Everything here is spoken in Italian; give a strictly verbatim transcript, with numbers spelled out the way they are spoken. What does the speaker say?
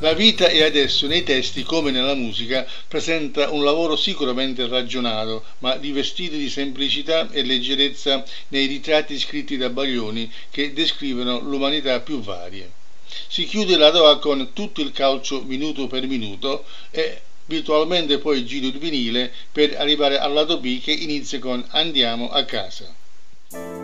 La vita è adesso nei testi come nella musica presenta un lavoro sicuramente ragionato, ma rivestito di semplicità e leggerezza nei ritratti scritti da Baglioni che descrivono l'umanità più varie. Si chiude la Doha con tutto il calcio minuto per minuto e virtualmente poi giro il vinile per arrivare al lato B che inizia con Andiamo a casa.